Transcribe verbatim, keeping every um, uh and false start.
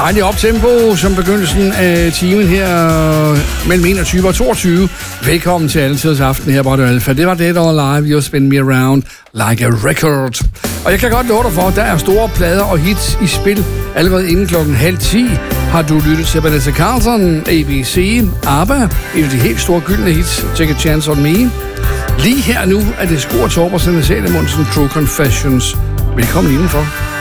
Dejlig optempo som begyndelsen af timen her mellem enogtyve og toogtyve. Velkommen til Altidets Aften her på Radio Alfa. Det var det, der var live. You'll spin me around like a record. Og jeg kan godt love dig for, at der er store plader og hits i spil. Allerede inden klokken halv ti har du lyttet til Vanessa Carlton, A B C, ABBA, et af de helt store gyldne hits, Take a Chance on Me. Lige her nu er det Skor Torp og Sanne Salomonsen, True Confessions. Velkommen indenfor.